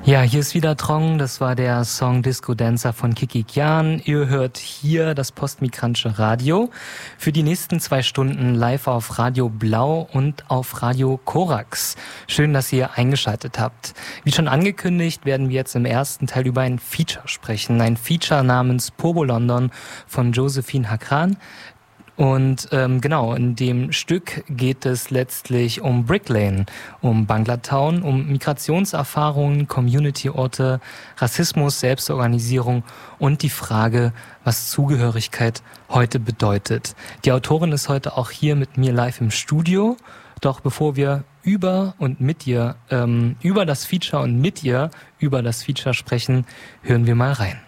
Ja, hier ist wieder Trong. Das war der Song Disco Dancer von Kiki Kyan. Ihr hört hier das Postmigrantische Radio. Für die nächsten 2 Stunden live auf Radio Blau und auf Radio Korax. Schön, dass ihr eingeschaltet habt. Wie schon angekündigt, werden wir jetzt im ersten Teil über ein Feature sprechen. Ein Feature namens Pobo London von Josephine Hakran. Und genau, in dem Stück geht es letztlich um Brick Lane, um Banglatown, um Migrationserfahrungen, Community-Orte, Rassismus, Selbstorganisierung und die Frage, was Zugehörigkeit heute bedeutet. Die Autorin ist heute auch hier mit mir live im Studio. Doch bevor wir über das Feature und mit ihr über das Feature sprechen, hören wir mal rein.